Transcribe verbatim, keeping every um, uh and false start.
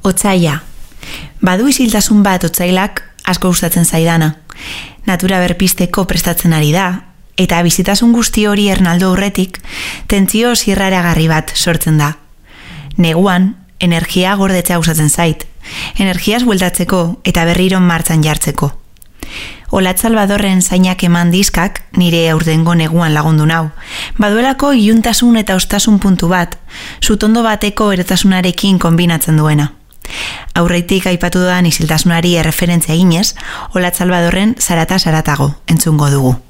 Otsaila. Badu isiltasun bat otsailak asko gustatzen zaidana. Natura berpisteko prestatzen ari da, eta bizitasun guzti hori ernaldo aurretik, tentsio zirraragarri bat sortzen da. Neguan, energia gordetzea gustatzen zait, energiaz bueltatzeko eta berriro martxan jartzeko. Olatz Salvadorren zainak eman diskak nire aurtengo neguan lagundu nau. Baduelako iluntasun eta ostasun puntu bat, sutondo bateko erotasunarekin konbinatzen duena. Aurreitik aipatu dudan isiltasunari erreferentzia eginez, Olatz Salvadorren Zarata Zaratago entzungo dugu.